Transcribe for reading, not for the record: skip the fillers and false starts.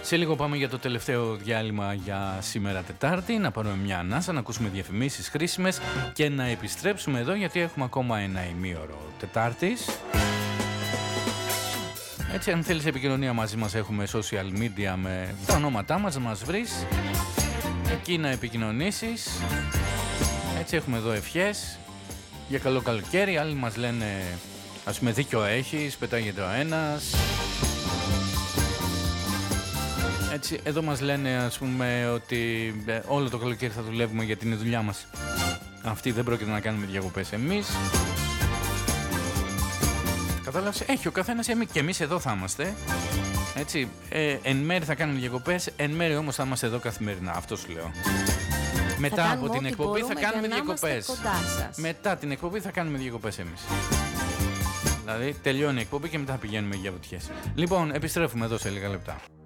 Σε λίγο πάμε για το τελευταίο διάλειμμα για σήμερα Τετάρτη, να πάρουμε μια ανάσα, να ακούσουμε διαφημίσεις χρήσιμες και να επιστρέψουμε εδώ γιατί έχουμε ακόμα ένα ημίωρο Τετάρτης. Έτσι, αν θέλεις επικοινωνία μαζί μας, έχουμε social media με τα ονόματά μας, να μας βρεις εκεί να επικοινωνήσεις. Έτσι, έχουμε εδώ ευχές για καλό καλοκαίρι. Άλλοι μας λένε, ας πούμε, δίκιο έχεις, πετάγεται ο ένας. Έτσι, εδώ μας λένε, ας πούμε, ότι όλο το καλοκαίρι θα δουλεύουμε γιατί είναι η δουλειά μας. Αυτή δεν πρόκειται να κάνουμε διακοπές εμείς. Κατάλαβες, έχει ο καθένας, και εμείς εδώ θα είμαστε. Έτσι, εν μέρει θα κάνουμε διακοπές, εν μέρει όμως θα είμαστε εδώ καθημερινά. Αυτό σου λέω. Μετά από την εκπομπή θα κάνουμε διακοπές. Μετά την εκπομπή θα κάνουμε διακοπές εμείς. Δηλαδή, τελειώνει η εκπομπή και μετά πηγαίνουμε για βουτιές. Λοιπόν, επιστρέφουμε εδώ σε λίγα λεπτά.